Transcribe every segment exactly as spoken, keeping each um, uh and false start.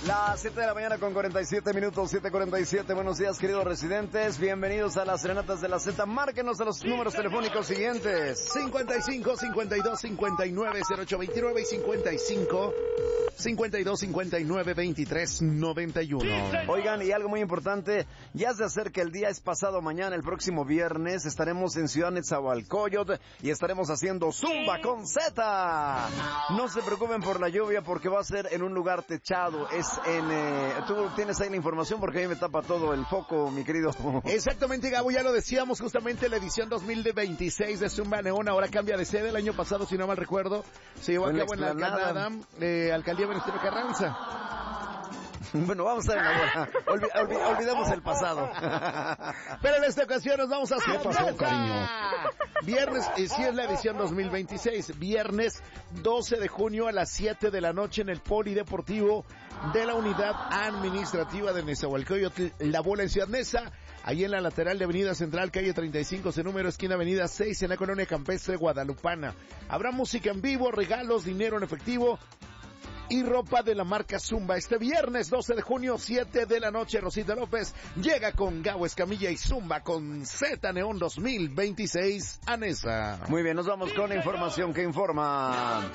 Las siete de la mañana con cuarenta y siete minutos, siete cuarenta y siete. Buenos días, queridos residentes. Bienvenidos a las Serenatas de la Z. Márquenos a los números telefónicos siguientes: cincuenta y cinco, cincuenta y dos, cincuenta y nueve, cero ocho veintinueve y cincuenta y cinco, cincuenta y dos, cincuenta y nueve, veintitrés, noventa y uno. Oigan, y algo muy importante, ya se acerca el día, es pasado mañana, el próximo viernes, estaremos en Ciudad Nezahualcóyotl y estaremos haciendo Zumba con Z. No se preocupen por la lluvia porque va a ser en un lugar techado. Es en... Eh, tú tienes ahí la información porque a mí me tapa todo el foco, mi querido. Exactamente, Gabo, ya lo decíamos, justamente la edición dos mil veintiséis de Zumba Neón ahora cambia de sede. El año pasado, si no mal recuerdo, se llevó a cabo en la Alcanada, eh, Alcaldía Venustiano Carranza. Bueno, vamos a ver ahora. Olvi- olvi- olvidemos el pasado. Pero en esta ocasión nos vamos a hacer... ¿Qué pasó, cariño? Viernes, y sí es la edición dos mil veintiséis, viernes doce de junio a las siete de la noche en el Polideportivo de la Unidad Administrativa de Nezahualcóyotl, La Bola en Ciudad Neza, ahí en la lateral de Avenida Central, calle treinta y cinco, sin número, esquina Avenida seis, en la colonia campestre guadalupana. Habrá música en vivo, regalos, dinero en efectivo y ropa de la marca Zumba. Este viernes doce de junio, siete de la noche, Rosita López llega con Gabo Escamilla y Zumba con Z Neón dos mil veintiséis a Neza. Muy bien, nos vamos con información que informa.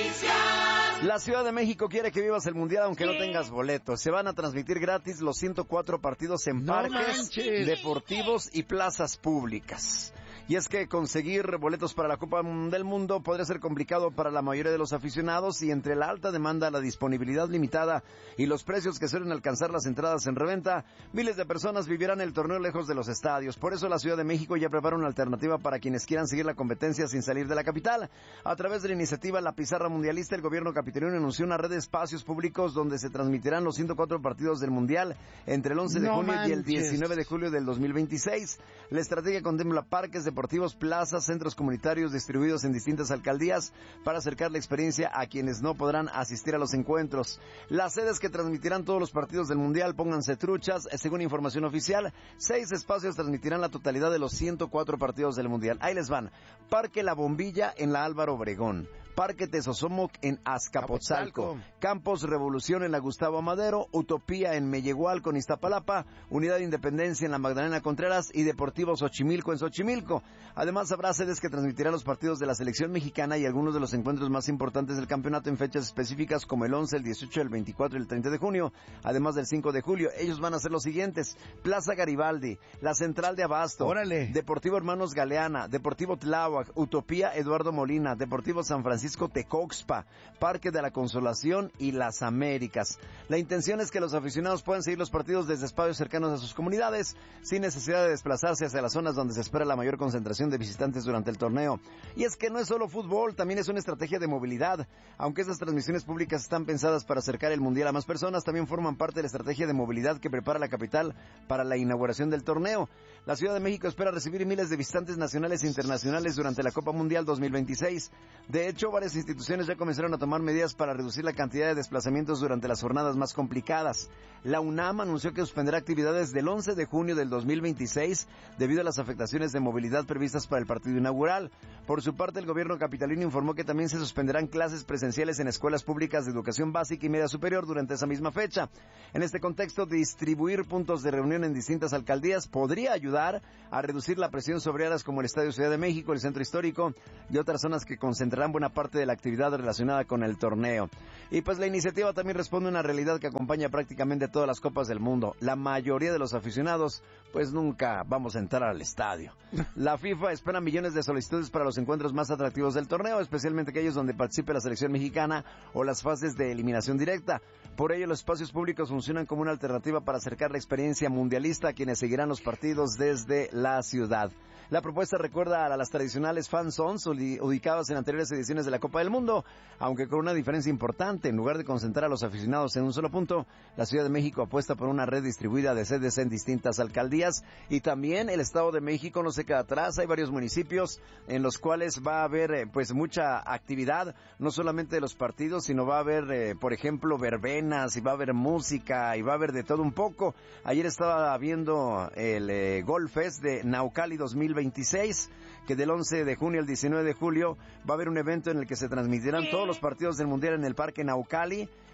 La Ciudad de México quiere que vivas el Mundial aunque no tengas boletos. Se van a transmitir gratis los ciento cuatro partidos en No parques, manches. deportivos y plazas públicas. Y es que conseguir boletos para la Copa del Mundo podría ser complicado para la mayoría de los aficionados, y entre la alta demanda, la disponibilidad limitada y los precios que suelen alcanzar las entradas en reventa, miles de personas vivirán el torneo lejos de los estadios. Por eso la Ciudad de México ya prepara una alternativa para quienes quieran seguir la competencia sin salir de la capital. A través de la iniciativa La Pizarra Mundialista, el gobierno capitalino anunció una red de espacios públicos donde se transmitirán los ciento cuatro partidos del Mundial entre el once de No junio y el manches. diecinueve de julio del dos mil veintiséis. La estrategia contempla parques deportivos, plazas, centros comunitarios distribuidos en distintas alcaldías para acercar la experiencia a quienes no podrán asistir a los encuentros. Las sedes que transmitirán todos los partidos del Mundial, pónganse truchas, según información oficial, seis espacios transmitirán la totalidad de los ciento cuatro partidos del Mundial. Ahí les van: Parque La Bombilla en la Álvaro Obregón, Parque Tezosomoc en Azcapotzalco, Campos Revolución en la Gustavo Madero, Utopía en Mellehual con Iztapalapa, Unidad de Independencia en la Magdalena Contreras y Deportivo Xochimilco en Xochimilco. Además, habrá sedes que transmitirán los partidos de la selección mexicana y algunos de los encuentros más importantes del campeonato en fechas específicas como el once, el dieciocho, el veinticuatro y el treinta de junio, además del cinco de julio. Ellos van a ser los siguientes: Plaza Garibaldi, la Central de Abasto, Órale. Deportivo Hermanos Galeana, Deportivo Tláhuac, Utopía Eduardo Molina, Deportivo San Francisco Tecoxpa, Parque de la Consolación y Las Américas. La intención es que los aficionados puedan seguir los partidos desde espacios cercanos a sus comunidades, sin necesidad de desplazarse hacia las zonas donde se espera la mayor concentración de visitantes durante el torneo. Y es que no es solo fútbol, también es una estrategia de movilidad. Aunque estas transmisiones públicas están pensadas para acercar el Mundial a más personas, también forman parte de la estrategia de movilidad que prepara la capital para la inauguración del torneo. La Ciudad de México espera recibir miles de visitantes nacionales e internacionales durante la Copa Mundial dos mil veintiséis. De hecho, varias instituciones ya comenzaron a tomar medidas para reducir la cantidad de desplazamientos durante las jornadas más complicadas. La UNAM anunció que suspenderá actividades del once de junio del dos mil veintiséis debido a las afectaciones de movilidad previstas para el partido inaugural. Por su parte, el gobierno capitalino informó que también se suspenderán clases presenciales en escuelas públicas de educación básica y media superior durante esa misma fecha. En este contexto, distribuir puntos de reunión en distintas alcaldías podría ayudar a reducir la presión sobre áreas como el Estadio Ciudad de México, el Centro Histórico y otras zonas que concentrarán buena parte de la actividad relacionada con el torneo. Y pues la iniciativa también responde a una realidad que acompaña prácticamente todas las copas del mundo. La mayoría de los aficionados pues nunca vamos a entrar al estadio. La FIFA espera millones de solicitudes para los encuentros más atractivos del torneo, especialmente aquellos donde participe la selección mexicana o las fases de eliminación directa. Por ello, los espacios públicos funcionan como una alternativa para acercar la experiencia mundialista a quienes seguirán los partidos desde la ciudad. La propuesta recuerda a las tradicionales fan zones ubicadas en anteriores ediciones de la Copa del Mundo, aunque con una diferencia importante. En lugar de concentrar a los aficionados en un solo punto, la Ciudad de México apuesta por una red distribuida de sedes en distintas alcaldías, y también el Estado de México no se queda atrás. Hay varios municipios en los cuales va a haber eh, pues mucha actividad, no solamente de los partidos, sino va a haber, eh, por ejemplo, verbenas, y va a haber música, y va a haber de todo un poco. Ayer estaba viendo el eh, Golf Fest de Naucali dos mil veintiséis, que del once de junio al diecinueve de julio va a haber un evento en el que se transmitirán todos los partidos del Mundial en el Parque Naucali.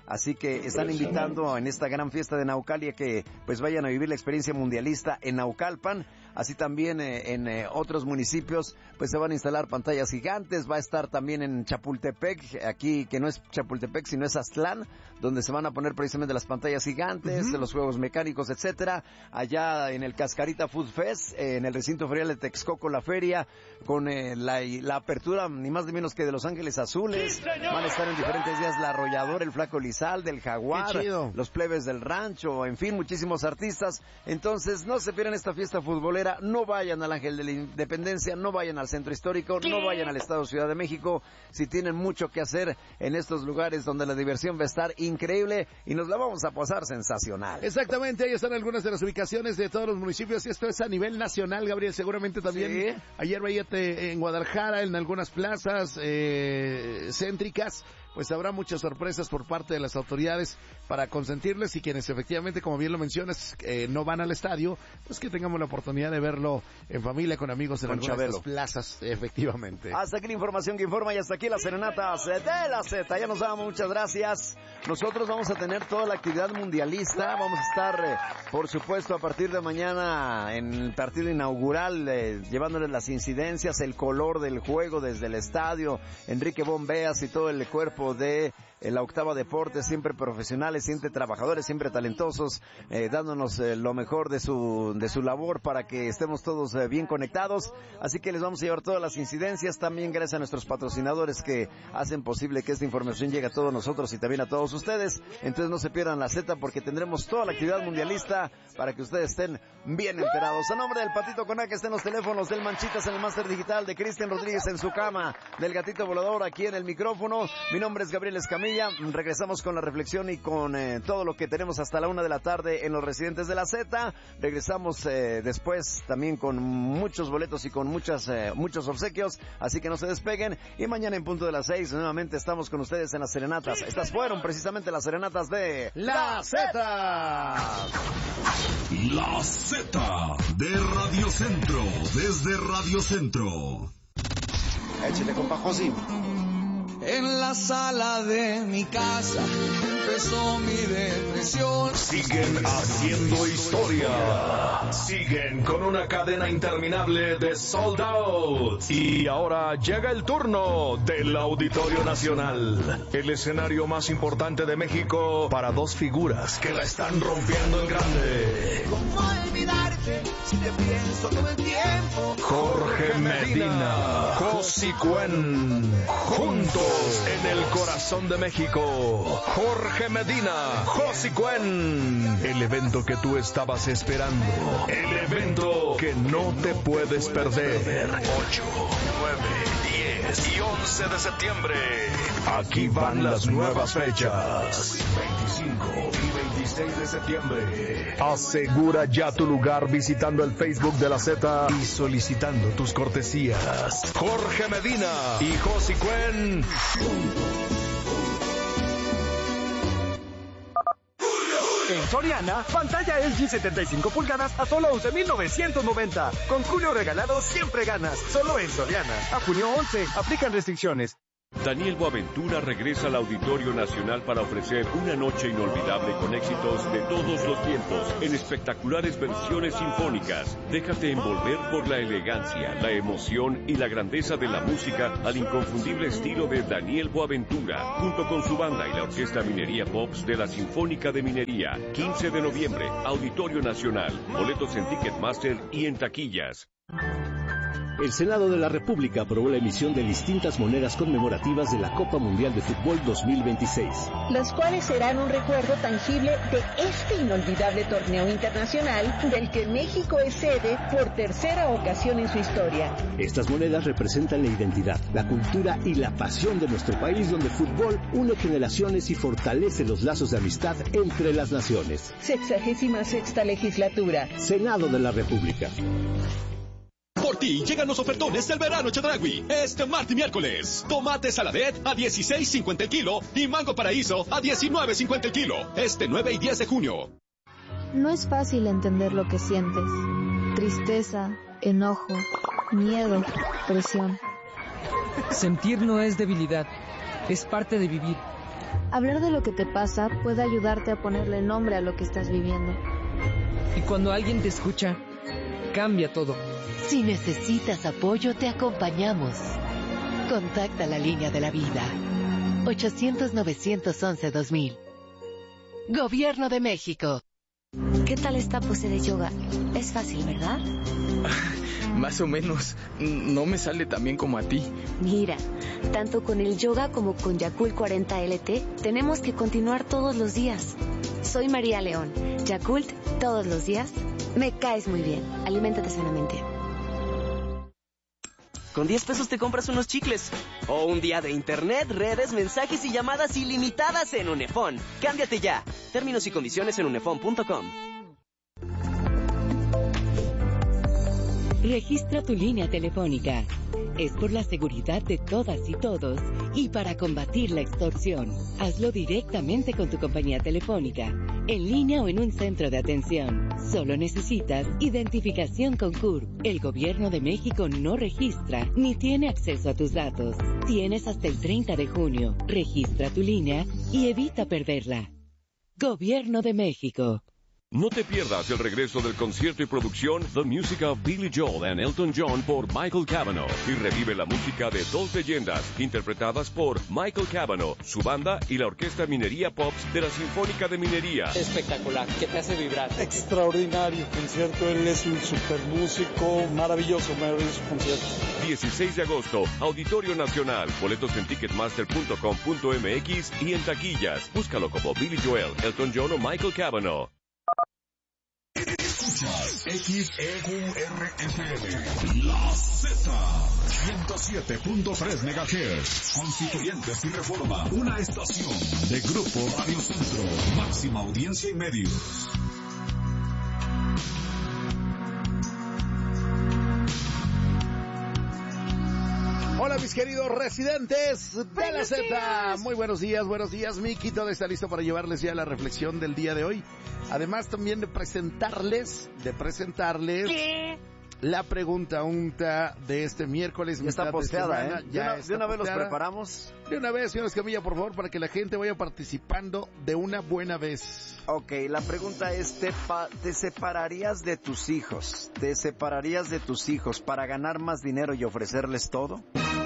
así que están invitando en esta gran fiesta de Naucali a que pues vayan a vivir la experiencia mundialista en Naucalpan. Así también eh, en eh, otros municipios pues se van a instalar pantallas gigantes. Va a estar también en Chapultepec, aquí que no es Chapultepec sino es Aztlán, donde se van a poner precisamente las pantallas gigantes, uh-huh. los juegos mecánicos, etcétera. Allá en el Cascarita Food Fest, eh, en el recinto ferial de Texcoco, la feria, con eh, la, la apertura ni más ni menos que de Los Ángeles Azules. Sí, van a estar en diferentes días La Arrolladora, el Flaco Lizalde, el Jaguar, los Plebes del Rancho, en fin, muchísimos artistas. Entonces, no se pierdan esta fiesta futbolera. No vayan al Ángel de la Independencia, no vayan al Centro Histórico, ¿Qué? no vayan al Estado Ciudad de México. Si tienen mucho que hacer en estos lugares donde la diversión va a estar increíble y nos la vamos a pasar sensacional. Exactamente, ahí están algunas de las ubicaciones de todos los municipios y esto es a nivel nacional, Gabriel, seguramente también. ¿Sí? Ayer veíate en Guadalajara, en algunas plazas eh, céntricas, pues habrá muchas sorpresas por parte de las autoridades para consentirles y quienes efectivamente, como bien lo mencionas, eh, no van al estadio, pues que tengamos la oportunidad de verlo en familia, con amigos en con algunas de estas plazas, efectivamente. Hasta aquí la información que informa y hasta aquí las serenatas de la Z. Ya nos vamos, muchas gracias. Nosotros vamos a tener toda la actividad mundialista, vamos a estar, eh, por supuesto, a partir de mañana en el partido inaugural, eh, llevándoles las incidencias, el color del juego desde el estadio, Enrique Bombeas y todo el cuerpo de eh, la Octava Deportes, siempre profesionales, siempre trabajadores, siempre talentosos, eh, dándonos eh, lo mejor de su de su labor para que estemos todos eh, bien conectados. Así que les vamos a llevar todas las incidencias, también gracias a nuestros patrocinadores que hacen posible que esta información llegue a todos nosotros y también a todos ustedes. Entonces no se pierdan la Z porque tendremos toda la actividad mundialista para que ustedes estén bien enterados. A nombre del Patito Coná, que está en los teléfonos, del Manchitas en el máster digital, de Cristian Rodríguez en su cama, del Gatito Volador aquí en el micrófono, mi nombre es Gabriel Escamilla. Regresamos con la reflexión y con eh, todo lo que tenemos hasta la una de la tarde en los residentes de la Z. Regresamos eh, después también con muchos boletos y con muchas eh, muchos obsequios, así que no se despeguen. Y mañana en punto de las seis nuevamente estamos con ustedes en las serenatas. Estas fueron precisamente las serenatas de La Z. La Z de Radio Centro, desde Radio Centro. Échale, compa José. En la sala de mi casa empezó mi depresión. Siguen haciendo historia. Siguen con una cadena interminable de sold out. Y ahora llega el turno del Auditorio Nacional. El escenario más importante de México para dos figuras que la están rompiendo en grande. ¿Cómo olvidarte si te pienso todo el tiempo? Jorge Medina, Josi Cuen, juntos en el corazón de México. Jorge Medina, Josi Cuen. El evento que tú estabas esperando. El evento que no te puedes perder. ocho, nueve, diez y once de septiembre. Aquí van las nuevas fechas. veinticinco y veintiséis de septiembre. Asegura ya tu lugar visitando el Facebook de la Z y solicitando tus cortesías. Jorge Medina y Josi Cuen. En Soriana, pantalla L G setenta y cinco pulgadas a solo once mil novecientos noventa. Con Julio regalado siempre ganas. Solo en Soriana. A junio once, aplican restricciones. Daniel Boaventura regresa al Auditorio Nacional para ofrecer una noche inolvidable con éxitos de todos los tiempos en espectaculares versiones sinfónicas. Déjate envolver por la elegancia, la emoción y la grandeza de la música al inconfundible estilo de Daniel Boaventura, junto con su banda y la Orquesta Minería Pops de la Sinfónica de Minería. quince de noviembre, Auditorio Nacional. Boletos en Ticketmaster y en taquillas. El Senado de la República aprobó la emisión de distintas monedas conmemorativas de la Copa Mundial de Fútbol dos mil veintiséis. Los cuales serán un recuerdo tangible de este inolvidable torneo internacional del que México es sede por tercera ocasión en su historia. Estas monedas representan la identidad, la cultura y la pasión de nuestro país, donde el fútbol une generaciones y fortalece los lazos de amistad entre las naciones. Sexagésima sexta legislatura. Senado de la República. Por ti llegan los ofertones del verano Chedraui. Este martes y miércoles. Tomate saladet a dieciséis cincuenta el kilo y mango paraíso a diecinueve cincuenta el kilo. Este nueve y diez de junio. No es fácil entender lo que sientes. Tristeza, enojo, miedo, presión. Sentir no es debilidad, es parte de vivir. Hablar de lo que te pasa puede ayudarte a ponerle nombre a lo que estás viviendo. Y cuando alguien te escucha, cambia todo. Si necesitas apoyo, te acompañamos. Contacta la línea de la vida. ochocientos, novecientos once, dos mil. Gobierno de México. ¿Qué tal esta pose de yoga? Es fácil, ¿verdad? Más o menos. No me sale tan bien como a ti. Mira, tanto con el yoga como con Yakult cuarenta L T, tenemos que continuar todos los días. Soy María León. Yakult, todos los días. Me caes muy bien. Aliméntate sanamente. Con diez pesos te compras unos chicles. O un día de internet, redes, mensajes y llamadas ilimitadas en Unefón. Cámbiate ya. Términos y condiciones en unefón punto com. Registra tu línea telefónica. Es por la seguridad de todas y todos y para combatir la extorsión. Hazlo directamente con tu compañía telefónica, en línea o en un centro de atención. Solo necesitas identificación con C U R P. El Gobierno de México no registra ni tiene acceso a tus datos. Tienes hasta el treinta de junio. Registra tu línea y evita perderla. Gobierno de México. No te pierdas el regreso del concierto y producción The Music of Billy Joel and Elton John por Michael Cavanaugh y revive la música de dos leyendas interpretadas por Michael Cavanaugh, su banda y la Orquesta Minería Pops de la Sinfónica de Minería. Espectacular, que te hace vibrar. Extraordinario concierto, él es un super músico, maravilloso, maravilloso concierto. dieciséis de agosto, Auditorio Nacional, boletos en ticketmaster punto com punto m x y en taquillas. Búscalo como Billy Joel, Elton John o Michael Cavanaugh. Escuchas X E U R F M, La Z, ciento siete punto tres megahertz, Constituyentes y Reforma, una estación de Grupo Radio Centro, máxima audiencia y medios. Hola mis queridos residentes de la Z, muy buenos días, buenos días, Miki, todo está listo para llevarles ya la reflexión del día de hoy, además también de presentarles, de presentarles ¿Qué? la pregunta unta de este miércoles. Ya está posteada, ¿eh? Ya de una, está de una vez posteada. los preparamos. De una vez, señor Escamilla, por favor, para que la gente vaya participando de una buena vez. Ok, la pregunta es, ¿te, pa- ¿te separarías de tus hijos? ¿Te separarías de tus hijos para ganar más dinero y ofrecerles todo?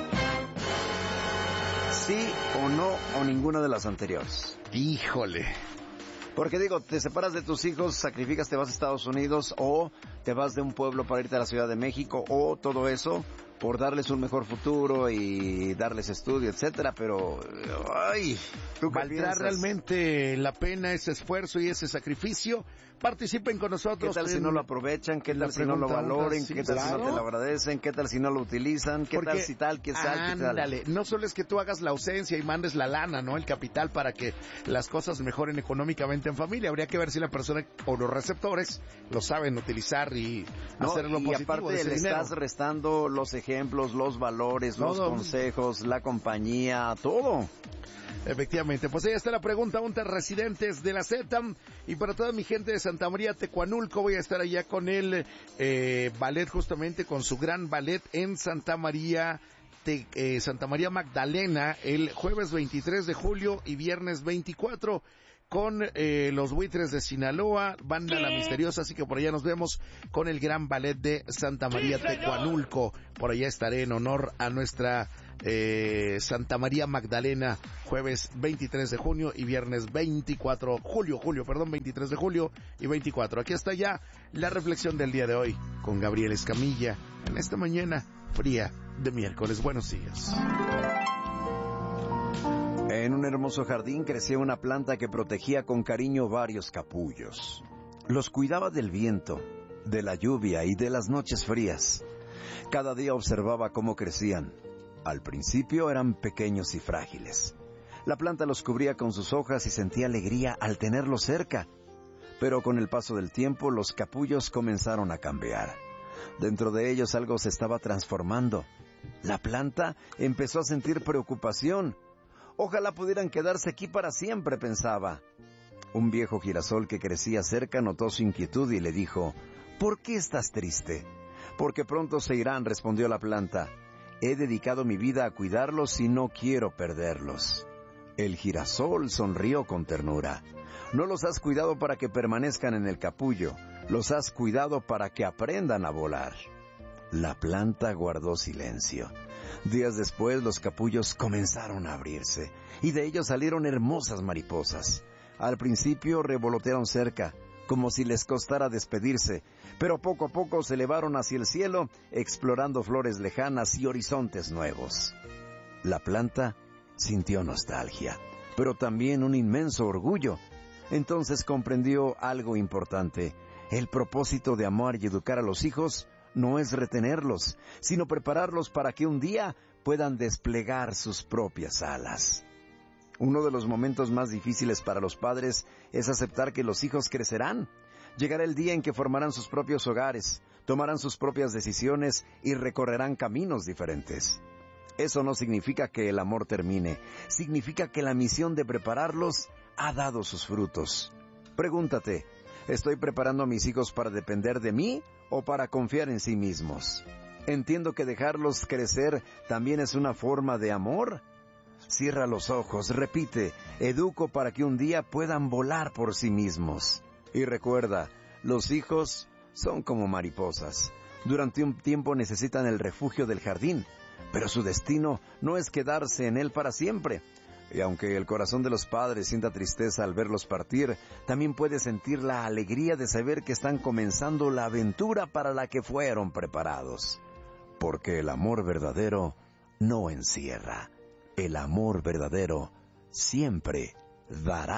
¿Sí o no, o ninguna de las anteriores? Híjole. Porque digo, te separas de tus hijos, sacrificas, te vas a Estados Unidos, o te vas de un pueblo para irte a la Ciudad de México, o todo eso por darles un mejor futuro y darles estudio, etcétera, pero ay, ¿tú qué ¿valdrá piensas? realmente la pena ese esfuerzo y ese sacrificio? Participen con nosotros. ¿Qué tal si no lo aprovechan? ¿Qué tal si no lo valoren? ¿Qué tal si no te lo agradecen? ¿Qué tal si no lo utilizan? ¿Qué tal si tal, qué tal, qué tal? Ándale, no solo es que tú hagas la ausencia y mandes la lana, ¿no? El capital para que las cosas mejoren económicamente en familia. Habría que ver si la persona o los receptores lo saben utilizar y no, hacer lo y positivo aparte de ese le dinero. estás restando los ejemplos, los valores, los Todo. consejos, la compañía, todo. Efectivamente, pues ahí está la pregunta, unta residentes de la Z, y para toda mi gente de Santa María Tecuanulco, voy a estar allá con el eh, ballet, justamente con su gran ballet en Santa María, Te, eh, Santa María Magdalena, el jueves veintitrés de julio y viernes veinticuatro, con eh, los Buitres de Sinaloa, Banda La Misteriosa, así que por allá nos vemos con el gran ballet de Santa María sí, Tecuanulco. Por allá estaré en honor a nuestra eh, Santa María Magdalena, jueves veintitrés de junio y viernes veinticuatro, julio, julio, perdón, veintitrés de julio y veinticuatro. Aquí está ya la reflexión del día de hoy con Gabriel Escamilla en esta mañana fría de miércoles. Buenos días. En un hermoso jardín crecía una planta que protegía con cariño varios capullos. Los cuidaba del viento, de la lluvia y de las noches frías. Cada día observaba cómo crecían. Al principio eran pequeños y frágiles. La planta los cubría con sus hojas y sentía alegría al tenerlos cerca. Pero con el paso del tiempo los capullos comenzaron a cambiar. Dentro de ellos algo se estaba transformando. La planta empezó a sentir preocupación. Ojalá pudieran quedarse aquí para siempre, pensaba. Un viejo girasol que crecía cerca notó su inquietud y le dijo, ¿por qué estás triste? Porque pronto se irán, respondió la planta. He dedicado mi vida a cuidarlos y no quiero perderlos. El girasol sonrió con ternura. No los has cuidado para que permanezcan en el capullo, los has cuidado para que aprendan a volar. La planta guardó silencio. Días después los capullos comenzaron a abrirse, y de ellos salieron hermosas mariposas. Al principio revolotearon cerca, como si les costara despedirse, pero poco a poco se elevaron hacia el cielo, explorando flores lejanas y horizontes nuevos. La planta sintió nostalgia, pero también un inmenso orgullo. Entonces comprendió algo importante. El propósito de amar y educar a los hijos no es retenerlos, sino prepararlos para que un día puedan desplegar sus propias alas. Uno de los momentos más difíciles para los padres es aceptar que los hijos crecerán. Llegará el día en que formarán sus propios hogares, tomarán sus propias decisiones y recorrerán caminos diferentes. Eso no significa que el amor termine, significa que la misión de prepararlos ha dado sus frutos. Pregúntate, ¿estoy preparando a mis hijos para depender de mí o para confiar en sí mismos? ¿Entiendo que dejarlos crecer también es una forma de amor? Cierra los ojos, repite, educo para que un día puedan volar por sí mismos. Y recuerda, los hijos son como mariposas. Durante un tiempo necesitan el refugio del jardín, pero su destino no es quedarse en él para siempre. Y aunque el corazón de los padres sienta tristeza al verlos partir, también puede sentir la alegría de saber que están comenzando la aventura para la que fueron preparados. Porque el amor verdadero no encierra. El amor verdadero siempre dará